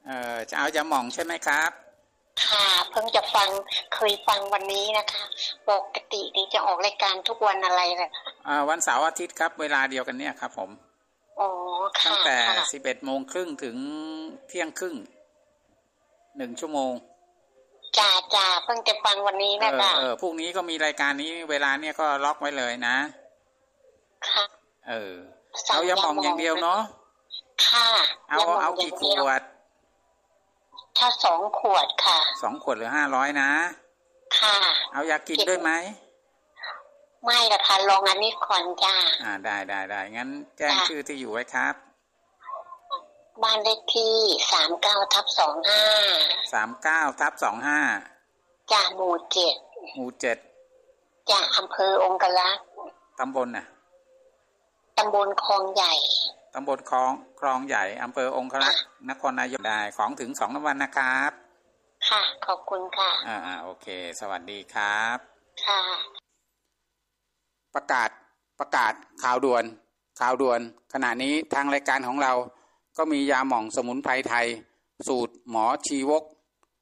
จะเอายาหม่องใช่ไหมครับค่ะเพิ่งจะฟังเคยฟังวันนี้นะคะปกตินี่จะออกรายการทุกวันอะไรเลยวันเสาร์อาทิตย์ครับเวลาเดียวกันเนี่ยครับผมอ๋อตั้ค่ะงแต่ค่ะ 11:30ถึงเที่ยงครึ่ง1 ชั่วโมงจ่าเพิ่งจะฟังวันนี้นะคะพรุ่งนี้ก็มีรายการนี้เวลาเนี่ยก็ล็อกไว้เลยนะค่ะเออเอายาหม่องอย่างเดียวเนาะค่ะเอากี่ขวดถ้า2 ขวดค่ะ 2 ขวดหรือ500นะค่ะเอายากินด้วยไหมไม่ละค่ะลองอันนี้ก่อนจ้าได้งั้นแจ้งชื่อที่อยู่ไว้ครับบ้านเลขที่ 39/25 จ้าหมู่7จ้าอำเภอองครักษ์ตำบลตำบลคลองใหญ่ตำบลคลองใหญ่อำเภอองครักษ์นครนายกได้ของถึง2 วันนะครับค่ะขอบคุณค่ะโอเคสวัสดีครับค่ะประกาศข่าวด่วนขณะนี้ทางรายการของเราก็มียาหม่องสมุนไพรไทยสูตรหมอชีวก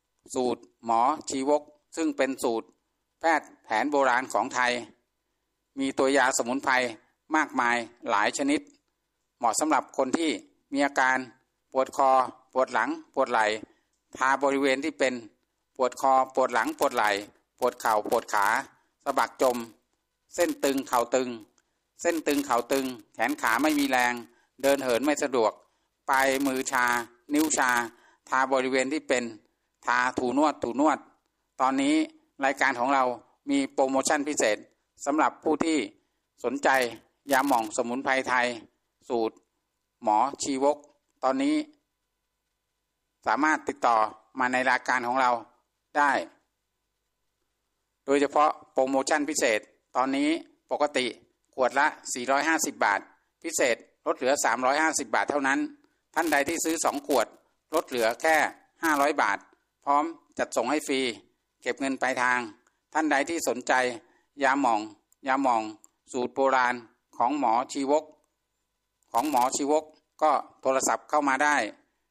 ซึ่งเป็นสูตรแพทย์แผนโบราณของไทยมีตัวยาสมุนไพรมากมายหลายชนิดเหมาะสำหรับคนที่มีอาการปวดคอปวดหลังปวดไหล่ทาบริเวณที่เป็นปวดคอปวดหลังปวดไหล่ปวดเข่าปวดขาสะบักจมเส้นตึงเข่าตึงแขนขาไม่มีแรงเดินเหินไม่สะดวกปลายมือชานิ้วชาทาบริเวณที่เป็นทาถูนวดตอนนี้รายการของเรามีโปรโมชั่นพิเศษสำหรับผู้ที่สนใจยาหม่องสมุนไพรไทยสูตรหมอชีวกตอนนี้สามารถติดต่อมาในรายการของเราได้โดยเฉพาะโปรโมชั่นพิเศษตอนนี้ปกติขวดละ450 บาทพิเศษลดเหลือ350 บาทเท่านั้นท่านใดที่ซื้อ2 ขวดลดเหลือแค่500 บาทพร้อมจัดส่งให้ฟรีเก็บเงินปลายทางท่านใดที่สนใจยาหม่องสูตรโบราณของหมอชีวกก็โทรศัพท์เข้ามาได้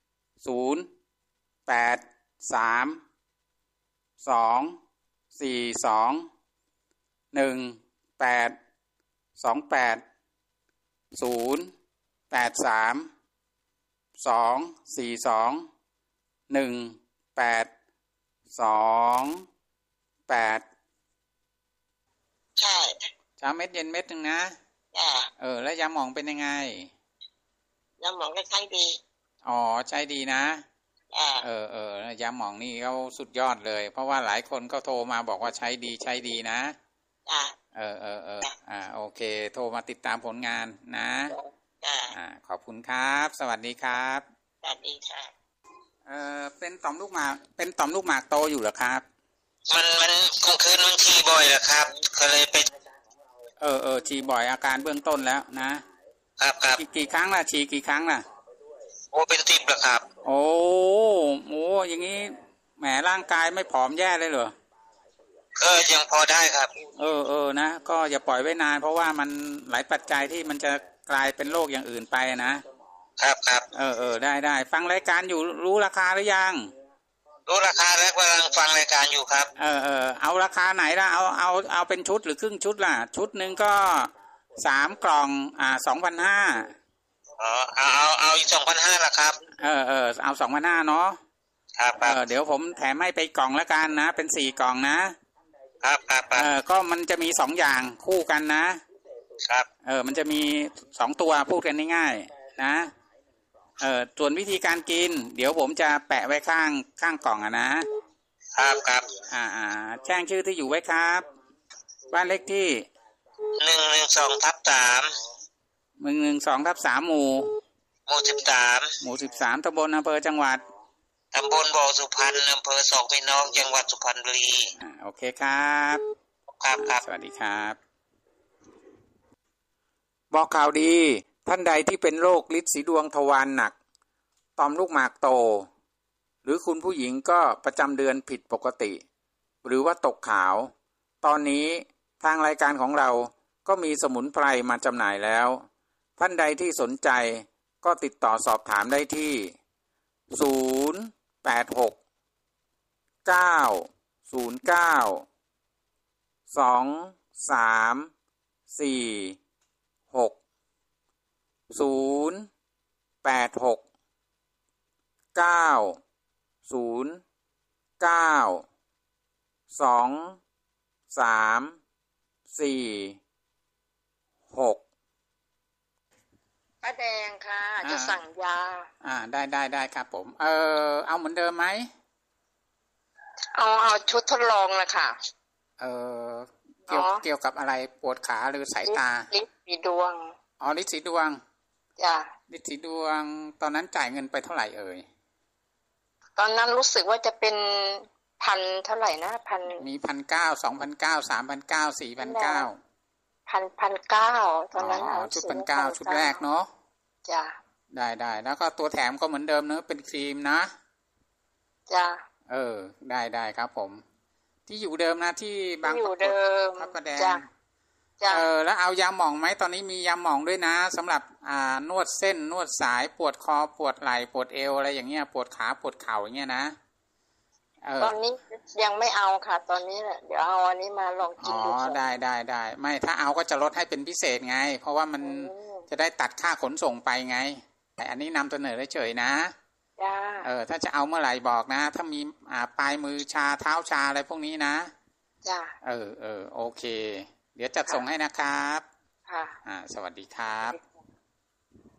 ใช่เช้าเม็ดเย็นเม็ดนึงนะแล้วยาหม่องเป็นยังไงยาหม่องก็ใช้ดีใช้ดีนะยาหม่องนี่เขาสุดยอดเลยเพราะว่าหลายคนก็โทรมาบอกว่าใช้ดีนะโอเคโทรมาติดตามผลงานนะขอบคุณครับสวัสดีครับสวัสดีค่ะเป็นต่อมลูกหมากโตอยู่เหรอครับมันกลางคืนมันฉี่บ่อยเหรอครับก็เลยไปฉี่บ่อยอาการเบื้องต้นแล้วนะครับกี่ครั้งล่ะฉี่กี่ครั้งล่ะโอ้เป็น10แล้วครับโอ้อย่างนี้แหมร่างกายไม่ผอมแย่เลยเหรอยังพอได้ครับนะก็อย่าปล่อยไว้นานเพราะว่ามันหลายปัจจัยที่มันจะกลายเป็นโรคอย่างอื่นไปนะครับได้ฟังรายการอยู่รู้ราคาหรือยังรู้ราคาแล้วกำลังฟังรายการอยู่ครับเอาราคาไหนล่ะเอาเป็นชุดหรือครึ่งชุดล่ะชุดนึงก็3 กล่อง2,500 เอาอีก 2,500 ล่ะครับเอา 2,500 เนาะครับเดี๋ยวผมแถมให้ไปกล่องแล้วกันนะเป็น4 กล่องนะครับก็มันจะมี2อย่างคู่กันนะครับมันจะมี2ตัวพูดกันง่ายๆนะส่วนวิธีการกินเดี๋ยวผมจะแปะไว้ข้างกล่องครับแจ้งชื่อที่อยู่ไว้ครับบ้านเลขที่ 112/3 112/3หมู่13ตำบลอำเภอจังหวัดตำบลบ่อสุพรรณอำเภอสองพี่น้องจังหวัดสุพรรณบุรีโอเคครับครับสวัสดีครับบอกข่าวดีท่านใดที่เป็นโรคฤทธิ์สีดวงทวารหนักต่อมลูกหมากโตหรือคุณผู้หญิงก็ประจำเดือนผิดปกติหรือว่าตกขาวตอนนี้ทางรายการของเราก็มีสมุนไพรมาจำหน่ายแล้วท่านใดที่สนใจก็ติดต่อสอบถามได้ที่ป้าแดงค่ะจะสั่งยาได้ครับผมเอาเหมือนเดิมไหมเอาชุดทดลองนะคะเกี่ยวกับอะไรปวดขาหรือสายตาฤทธิ์สีดวงฤทธิ์สีดวงจ้ะฤทธิ์สีดวงตอนนั้นจ่ายเงินไปเท่าไหร่เอ่ยตอนนั้นรู้สึกว่าจะเป็นพันเท่าไหร่นะพันมี1,900 2,900 3,900 4,900 1,900ตอนนั้นชุด1,900ชุดแรกเนาะจ้ะได้แล้วก็ตัวแถมก็เหมือนเดิมเนอะเป็นครีมนะจ้ะได้ครับผมที่อยู่เดิมนะที่บางอยู่เดิมพระประแดงจ้ะแล้วเอายาหม่องไหมตอนนี้มียาหม่องด้วยนะสำหรับนวดเส้นนวดสายปวดคอปวดไหล่ปวดเอวอะไรอย่างเงี้ยปวดขาปวดเข่าอย่างเงี้ยนะตอนนี้ยังไม่เอาค่ะตอนนี้แหละเดี๋ยวเอาอันนี้มาลองกินดูได้ไม่ถ้าเอาก็จะลดให้เป็นพิเศษไงเพราะว่ามันจะได้ตัดค่าขนส่งไปไงแต่อันนี้นำเสนอเฉยๆนะถ้าจะเอาเมื่อไหร่บอกนะถ้ามีปลายมือชาเท้าชาอะไรพวกนี้นะจ้ะโอเคเดี๋ยวจัดส่งให้นะครับค่ะสวัสดีครับ